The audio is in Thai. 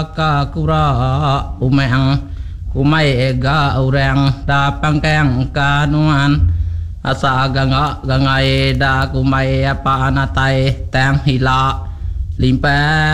กะกุระอุเมงกุไม่เอกะอุเรงดาปังแกงกานุอันอาสากังไงดากุไม่ปานาไตแตงหิลาลิมแป